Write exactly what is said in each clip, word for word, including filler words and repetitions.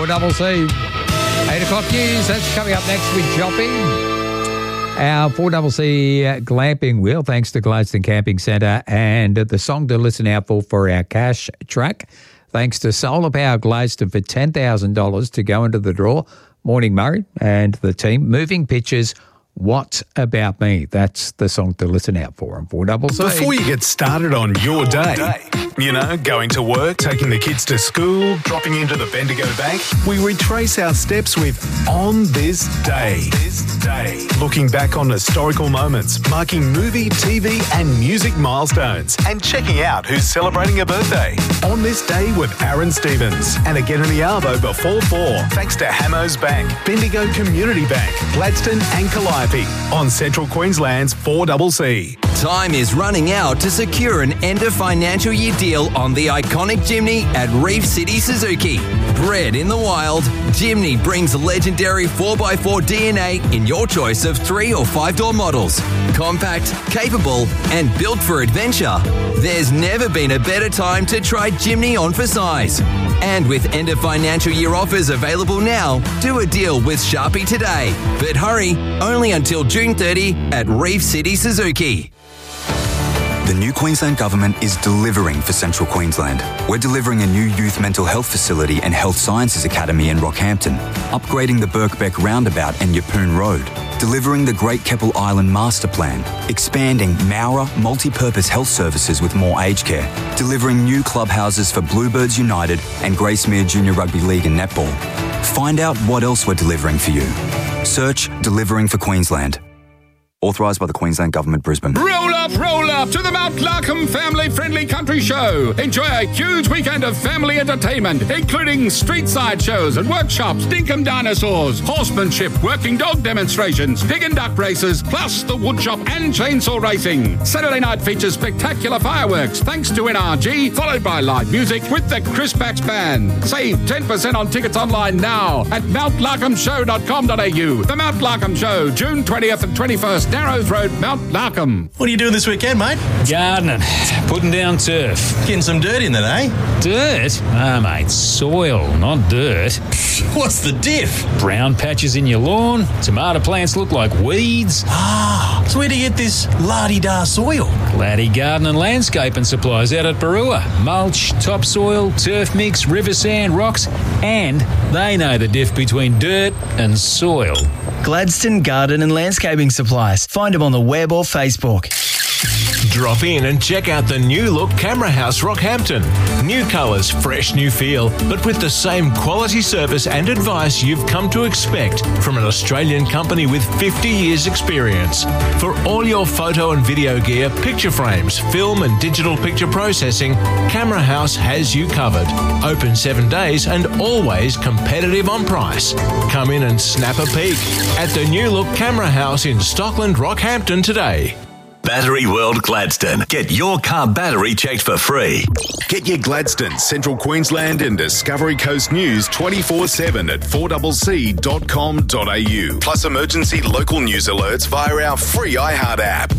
double C. eight o'clock news, that's coming up next with shopping. Our four C C glamping wheel, thanks to Gladstone Camping Centre, and the song to listen out for for our cash track, thanks to Solar Power Gladstone for ten thousand dollars to go into the draw. Morning, Murray and the team. Moving Pictures, What About Me? That's the song to listen out for on four C C. Before you get started on your day, you know, going to work, taking the kids to school, dropping into the Bendigo Bank, we retrace our steps with On This Day. This day. Looking back on historical moments, marking movie, T V and music milestones, and checking out who's celebrating a birthday. On This Day with Aaron Stevens. And again in the Arvo before four, thanks to Hamos Bank, Bendigo Community Bank, Gladstone and Calliope on Central Queensland's four C C. Time is running out to secure an end of financial year deal on the iconic Jimny at Reef City Suzuki. Bred in the wild, Jimny brings legendary four by four D N A in your choice of three or five door models. Compact, capable, and built for adventure. There's never been a better time to try Jimny on for size. And with end of financial year offers available now, do a deal with Sharpie today. But hurry, only until June thirtieth at Reef City Suzuki. The new Queensland Government is delivering for Central Queensland. We're delivering a new youth mental health facility and health sciences academy in Rockhampton, upgrading the Birkbeck roundabout and Yeppoon Road, delivering the Great Keppel Island Master Plan, expanding Mowra multi-purpose health services with more aged care, delivering new clubhouses for Bluebirds United and Gracemere Junior Rugby League and Netball. Find out what else we're delivering for you. Search Delivering for Queensland. Authorised by the Queensland Government, Brisbane. Roll up, roll up to the Mount Larkham family-friendly country show. Enjoy a huge weekend of family entertainment, including street-side shows and workshops, dinkum dinosaurs, horsemanship, working dog demonstrations, pig and duck races, plus the woodshop and chainsaw racing. Saturday night features spectacular fireworks, thanks to N R G, followed by live music with the Chris Bax Band. Save ten percent on tickets online now at mount larkham show dot com dot a u. The Mount Larkham Show, June twentieth and twenty-first. Narrows Road, Mount Larkham. What are you doing this weekend, mate? Gardening. Putting down turf. Getting some dirt in then, eh? Dirt? Ah, mate, soil, not dirt. What's the diff? Brown patches in your lawn. Tomato plants look like weeds. Ah, so where do you get this la-di-da soil? Laddie Garden and Landscaping Supplies out at Barua. Mulch, topsoil, turf mix, river sand, rocks, and they know the diff between dirt and soil. Gladstone Garden and Landscaping Supplies. Find them on the web or Facebook. Drop in and check out the new look Camera House Rockhampton. New colours, fresh new feel, but with the same quality service and advice you've come to expect from an Australian company with fifty years experience. For all your photo and video gear, picture frames, film and digital picture processing, Camera House has you covered. Open seven days and always competitive on price. Come in and snap a peek at the new look Camera House in Stockland, Rockhampton today. Battery World Gladstone. Get your car battery checked for free. Get your Gladstone, Central Queensland and Discovery Coast news twenty-four seven at four c c dot com dot a u. Plus emergency local news alerts via our free iHeart app.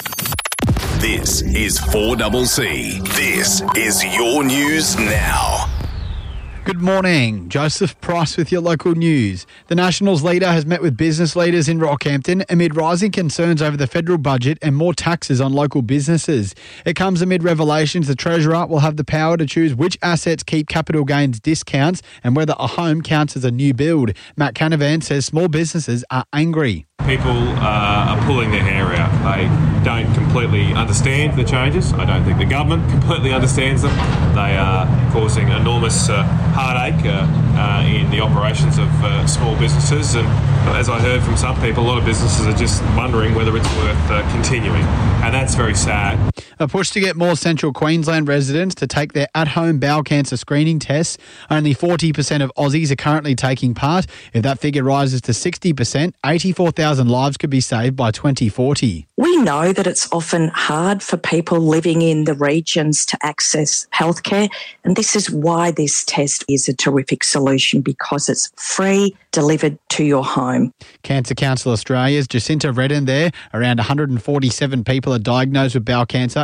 This is four C C. This is your news now. Good morning. Joseph Price with your local news. The Nationals leader has met with business leaders in Rockhampton amid rising concerns over the federal budget and more taxes on local businesses. It comes amid revelations the Treasurer will have the power to choose which assets keep capital gains discounts and whether a home counts as a new build. Matt Canavan says small businesses are angry. People uh, are pulling their hair out. They don't completely understand the changes. I don't think the government completely understands them. They are causing enormous uh, heartache uh, uh, in the operations of uh, small businesses. And as I heard from some people, a lot of businesses are just wondering whether it's worth uh, continuing. And that's very sad. A push to get more Central Queensland residents to take their at-home bowel cancer screening tests. Only forty percent of Aussies are currently taking part. If that figure rises to sixty percent, eighty-four thousand lives could be saved by twenty forty. We know that it's often hard for people living in the regions to access healthcare, and this is why this test is a terrific solution, because it's free, delivered to your home. Cancer Council Australia's Jacinta Redden there. Around one hundred forty-seven people are diagnosed with bowel cancer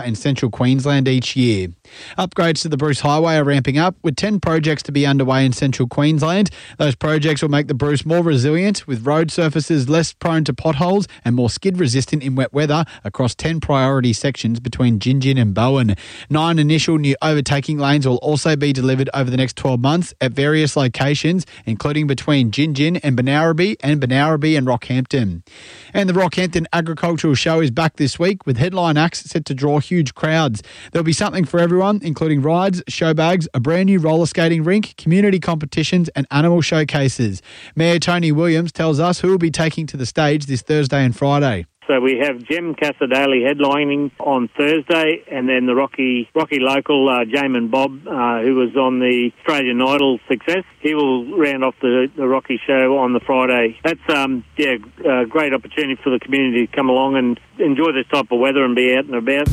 in central Queensland each year. Upgrades to the Bruce Highway are ramping up, with ten projects to be underway in central Queensland. Those projects will make the Bruce more resilient, with road surfaces less prone to potholes and more skid-resistant in wet weather across ten priority sections between Gingin and Bowen. Nine initial new overtaking lanes will also be delivered over the next twelve months at various locations, including between Gingin and Benarabi and Benarabi and Rockhampton. And the Rockhampton Agricultural Show is back this week, with headline acts set to draw huge crowds. There'll be something for everyone, including rides, show bags, a brand new roller skating rink, community competitions and animal showcases. Mayor Tony Williams tells us who will be taking to the stage this Thursday and Friday. So we have Jem Casadale headlining on Thursday, and then the Rocky Rocky local, uh, Jamin Bob, uh, who was on the Australian Idol success. He will round off the, the Rocky show on the Friday. That's um, yeah, a great opportunity for the community to come along and enjoy this type of weather and be out and about.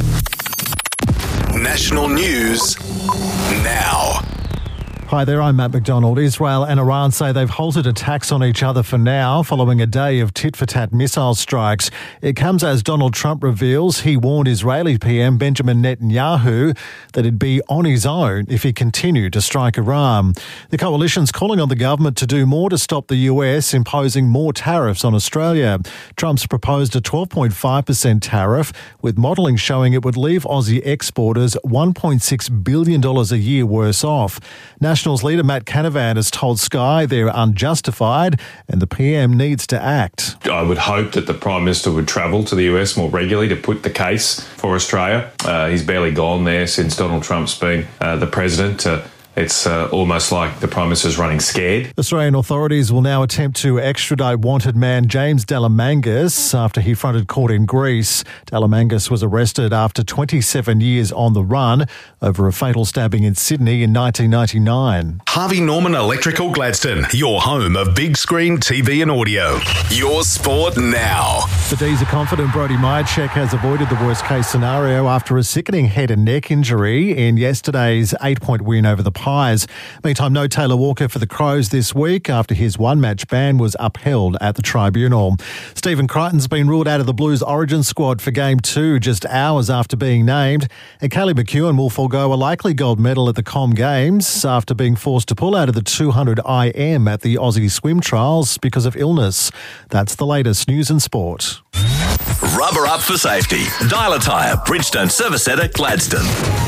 National news now. Hi there, I'm Matt McDonald. Israel and Iran say they've halted attacks on each other for now following a day of tit-for-tat missile strikes. It comes as Donald Trump reveals he warned Israeli P M Benjamin Netanyahu that he'd be on his own if he continued to strike Iran. The coalition's calling on the government to do more to stop the U S imposing more tariffs on Australia. Trump's proposed a twelve point five percent tariff, with modelling showing it would leave Aussie exporters one point six billion dollars a year worse off. Nationals leader Matt Canavan has told Sky they're unjustified and the P M needs to act. I would hope that the Prime Minister would travel to the U S more regularly to put the case for Australia. Uh, he's barely gone there since Donald Trump's been uh, the president. Uh, It's uh, almost like the Prime Minister's running scared. Australian authorities will now attempt to extradite wanted man James Delamangas after he fronted court in Greece. Delamangas was arrested after twenty-seven years on the run over a fatal stabbing in Sydney in nineteen ninety-nine. Harvey Norman Electrical Gladstone, your home of big screen T V and audio. Your sport now. The D's are confident Brody Myercheck has avoided the worst-case scenario after a sickening head and neck injury in yesterday's eight-point win over the Pies. Meantime, no Taylor Walker for the Crows this week after his one-match ban was upheld at the tribunal. Stephen Crichton's been ruled out of the Blues origin squad for Game two just hours after being named, and Callie McEwen will forego a likely gold medal at the Com Games after being forced to pull out of the two hundred I M at the Aussie Swim Trials because of illness. That's the latest news and sport. Rubber up for safety. Dial a Tyre, Bridgestone Service Centre, Gladstone.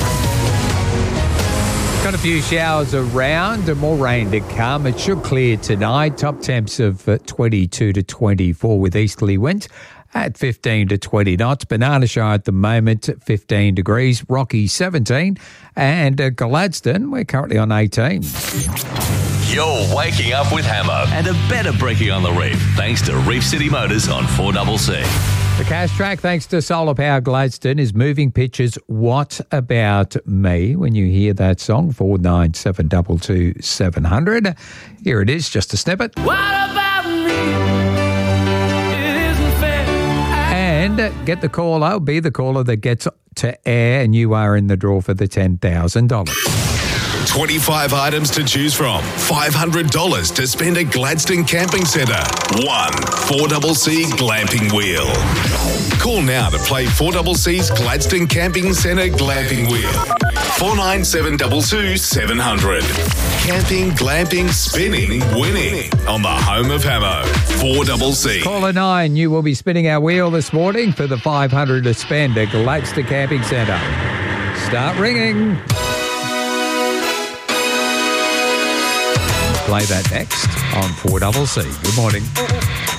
Got a few showers around and more rain to come. It should clear tonight. Top temps of uh, twenty-two to twenty-four with easterly winds at fifteen to twenty knots. Banana Show at the moment, fifteen degrees. Rocky, seventeen. And uh, Gladstone, we're currently on eighteen. You're waking up with Hammo and a better brekkie on the reef, thanks to Reef City Motors on four C C. The cash track, thanks to Solar Power Gladstone, is moving pictures. What About Me? When you hear that song, four nine seven two two seven zero zero. Here it is, just a snippet. What about me? It isn't fair. And get the caller, be the caller that gets to air, and you are in the draw for the ten thousand dollars. twenty-five items to choose from. five hundred dollars to spend at Gladstone Camping Centre. One four C C Glamping Wheel. Call now to play four C C's Gladstone Camping Centre Glamping Wheel. four nine seven two two seven zero zero. Camping, glamping, spinning, winning on the home of Hammo. four C C. Caller nine, you will be spinning our wheel this morning for the five hundred dollars to spend at Gladstone Camping Centre. Start ringing. Play that next on four C C. Good morning.